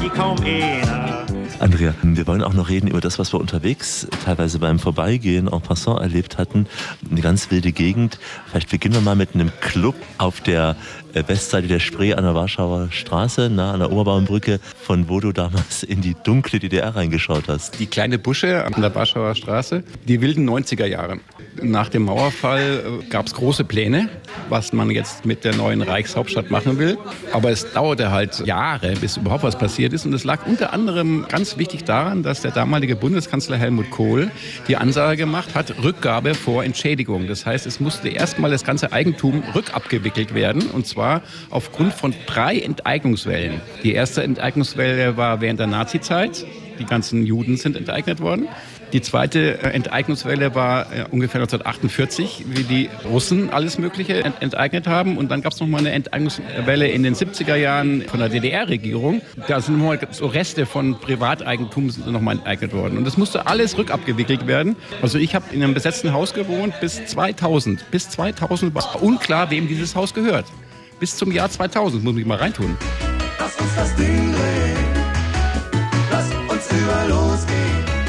wie kaum einer. Andrea, wir wollen auch noch reden über das, was wir unterwegs teilweise beim Vorbeigehen en passant erlebt hatten. Eine ganz wilde Gegend. Vielleicht beginnen wir mal mit einem Club auf der Westseite der Spree an der Warschauer Straße, nah an der Oberbaumbrücke, von wo du damals in die dunkle DDR reingeschaut hast. Die kleine Busche an der Warschauer Straße, die wilden 90er Jahre. Nach dem Mauerfall gab es große Pläne, was man jetzt mit der neuen Reichshauptstadt machen will. Aber es dauerte halt Jahre, bis überhaupt was passiert ist. Und es lag unter anderem ganz wichtig daran, dass der damalige Bundeskanzler Helmut Kohl die Ansage gemacht hat, Rückgabe vor Entschädigung. Das heißt, es musste erstmal das ganze Eigentum rückabgewickelt werden. Und zwar aufgrund von 3 Enteignungswellen. Die erste Enteignungswelle war während der Nazizeit. Die ganzen Juden sind enteignet worden. Die zweite Enteignungswelle war ungefähr 1948, wie die Russen alles Mögliche enteignet haben. Und dann gab es nochmal eine Enteignungswelle in den 70er Jahren von der DDR-Regierung. Da sind nochmal so Reste von Privateigentum nochmal enteignet worden. Und das musste alles rückabgewickelt werden. Also ich habe in einem besetzten Haus gewohnt bis 2000. Bis 2000 war unklar, wem dieses Haus gehört. Bis zum Jahr 2000, muss ich mal reintun. Lass uns das Ding drehen. Lass uns überall losgehen.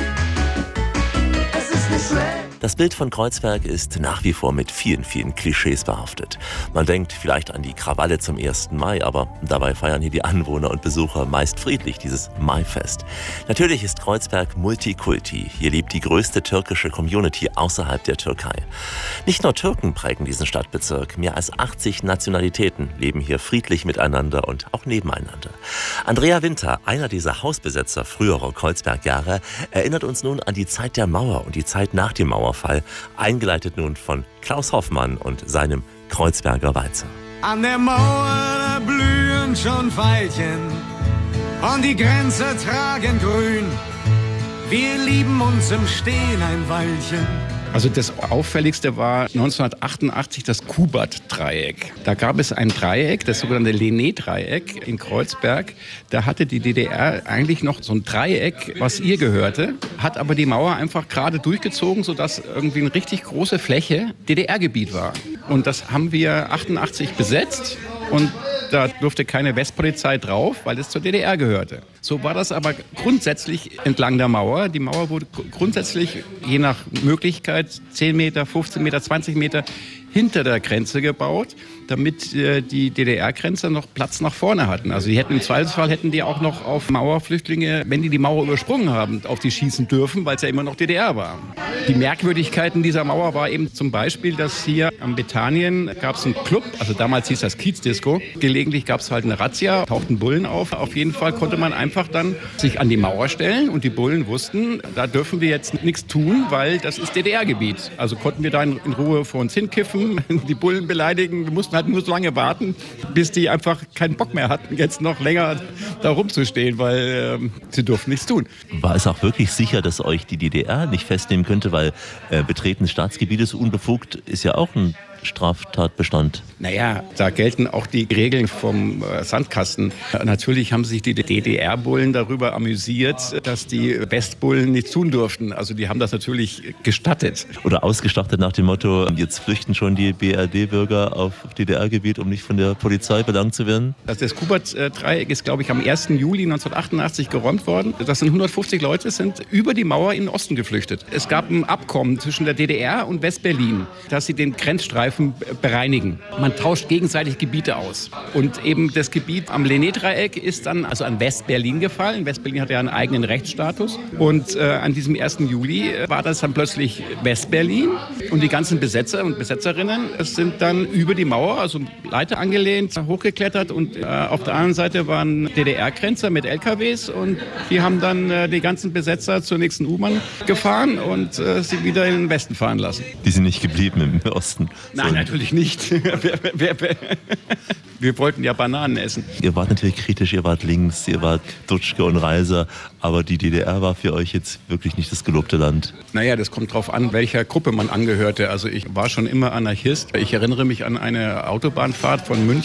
Das Bild von Kreuzberg ist nach wie vor mit vielen, vielen Klischees behaftet. Man denkt vielleicht an die Krawalle zum 1. Mai, aber dabei feiern hier die Anwohner und Besucher meist friedlich dieses Maifest. Natürlich ist Kreuzberg Multikulti. Hier lebt die größte türkische Community außerhalb der Türkei. Nicht nur Türken prägen diesen Stadtbezirk. Mehr als 80 Nationalitäten leben hier friedlich miteinander und auch nebeneinander. Andrea Winter, einer dieser Hausbesetzer früherer Kreuzberg-Jahre, erinnert uns nun an die Zeit der Mauer und die Zeit nach dem Mauerfall, eingeleitet nun von Klaus Hoffmann und seinem Kreuzberger Walzer. An der Mauer da blühen schon Veilchen und die Grenze tragen grün. Wir lieben uns im Stehen ein Weilchen. Also das Auffälligste war 1988 das Kubat-Dreieck. Da gab es ein Dreieck, das sogenannte Lené-Dreieck in Kreuzberg. Da hatte die DDR eigentlich noch so ein Dreieck, was ihr gehörte, hat aber die Mauer einfach gerade durchgezogen, sodass irgendwie eine richtig große Fläche DDR-Gebiet war. Und das haben wir 88 besetzt und da durfte keine Westpolizei drauf, weil es zur DDR gehörte. So war das aber grundsätzlich entlang der Mauer. Die Mauer wurde grundsätzlich je nach Möglichkeit 10 Meter, 15 Meter, 20 Meter hinter der Grenze gebaut, damit die DDR-Grenzer noch Platz nach vorne hatten. Also im Zweifelsfall hätten die auch noch auf Mauerflüchtlinge, wenn die Mauer übersprungen haben, auf die schießen dürfen, weil es ja immer noch DDR war. Die Merkwürdigkeiten dieser Mauer war eben zum Beispiel, dass hier am Bethanien gab es einen Club, also damals hieß das Kiezdisco. Gelegentlich gab es halt eine Razzia, tauchten Bullen auf. Auf jeden Fall konnte man einfach dann sich an die Mauer stellen und die Bullen wussten, da dürfen wir jetzt nichts tun, weil das ist DDR-Gebiet. Also konnten wir da in Ruhe vor uns hinkiffen, die Bullen beleidigen. Wir mussten halt nur so lange warten, bis die einfach keinen Bock mehr hatten, jetzt noch länger da rumzustehen, weil sie durften nichts tun. War es auch wirklich sicher, dass euch die DDR nicht festnehmen könnte, weil Betreten des Staatsgebietes unbefugt ist ja auch ein Straftatbestand? Naja, da gelten auch die Regeln vom Sandkasten. Natürlich haben sich die DDR-Bullen darüber amüsiert, dass die Westbullen nichts tun durften. Also die haben das natürlich gestattet. Oder ausgestattet nach dem Motto, jetzt flüchten schon die BRD-Bürger auf DDR-Gebiet, um nicht von der Polizei belangt zu werden? Also das Kubat-Dreieck ist, glaube ich, am 1. Juli 1988 geräumt worden. Das sind 150 Leute, sind über die Mauer in den Osten geflüchtet. Es gab ein Abkommen zwischen der DDR und Westberlin, dass sie den Grenzstreifen bereinigen. Man tauscht gegenseitig Gebiete aus. Und eben das Gebiet am Lené-Dreieck ist dann also an Westberlin gefallen. Westberlin hat ja einen eigenen Rechtsstatus. Und an diesem 1. Juli war das dann plötzlich Westberlin. Und die ganzen Besetzer und Besetzerinnen sind dann über die Mauer, also Leiter angelehnt, hochgeklettert. Und auf der anderen Seite waren DDR-Grenzer mit LKWs. Und die haben dann die ganzen Besetzer zur nächsten U-Bahn gefahren und sie wieder in den Westen fahren lassen. Die sind nicht geblieben im Osten? Nein, natürlich nicht. Wir wollten ja Bananen essen. Ihr wart natürlich kritisch, ihr wart links, ihr wart Dutschke und Reiser, aber die DDR war für euch jetzt wirklich nicht das gelobte Land. Naja, das kommt drauf an, welcher Gruppe man angehörte. Also ich war schon immer Anarchist. Ich erinnere mich an eine Autobahnfahrt von München